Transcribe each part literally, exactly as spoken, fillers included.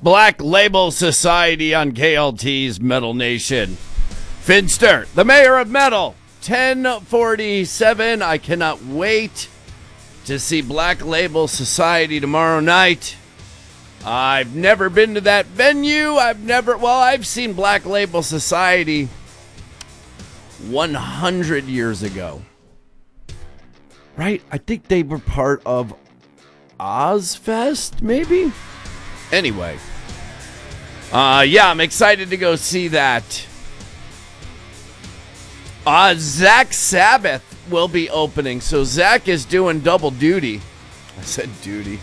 Black Label Society on K L T's Metal Nation. Finster, the mayor of metal, ten forty-seven. I cannot wait to see Black Label Society tomorrow night. I've never been to that venue. I've never, well, I've seen Black Label Society one hundred years ago. Right? I think they were part of Ozfest, maybe? Anyway. Uh, yeah, I'm excited to go see that. Uh, Zach Sabbath will be opening. So Zach is doing double duty. I said duty.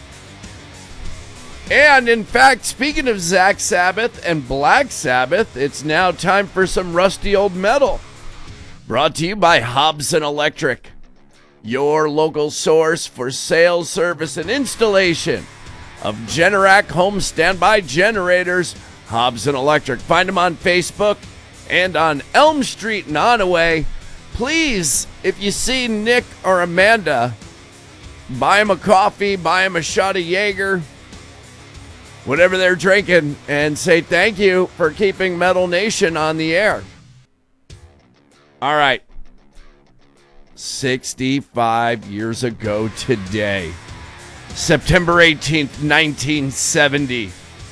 And in fact, speaking of Zach Sabbath and Black Sabbath, it's now time for some rusty old metal. Brought to you by Hobson Electric, your local source for sales, service, and installation of Generac home standby generators. Hobson Electric. Find them on Facebook and on Elm Street in Onaway. Please, if you see Nick or Amanda, buy them a coffee, buy them a shot of Jaeger, whatever they're drinking, and say thank you for keeping Metal Nation on the air. All right. sixty-five years ago today, September eighteenth, nineteen seventy,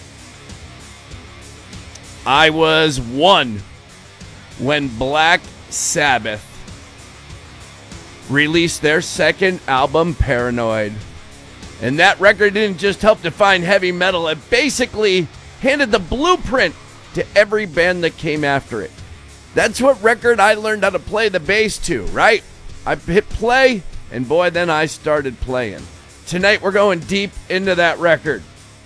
I was one when Black Sabbath released their second album, Paranoid. And that record didn't just help define heavy metal, it basically handed the blueprint to every band that came after it. That's what record I learned how to play the bass to, right? I hit play, and boy, then I started playing. Tonight we're going deep into that record.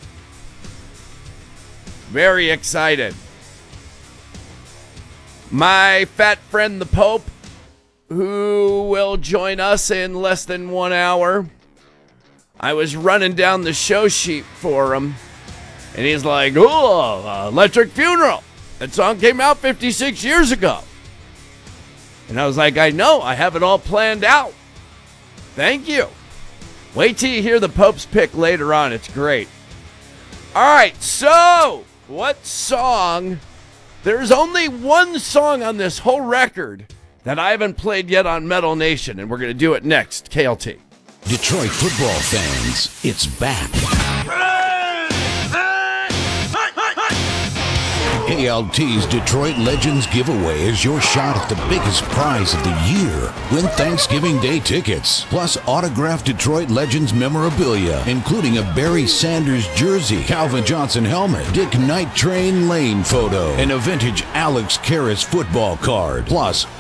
Very excited. My fat friend, the Pope, who will join us in less than one hour. I was running down the show sheet for him, and he's like, oh, uh, Electric Funeral. That song came out fifty-six years ago. And I was like, I know, I have it all planned out. Thank you. Wait till you hear the Pope's pick later on. It's great. All right, so what song? There's only one song on this whole record that I haven't played yet on Metal Nation, and we're going to do it next. K L T. Detroit football fans, it's back. K L T's Detroit Legends giveaway is your shot at the biggest prize of the year. Win Thanksgiving Day tickets, plus autographed Detroit Legends memorabilia, including a Barry Sanders jersey, Calvin Johnson helmet, Dick Night Train Lane photo, and a vintage Alex Karras football card. Plus,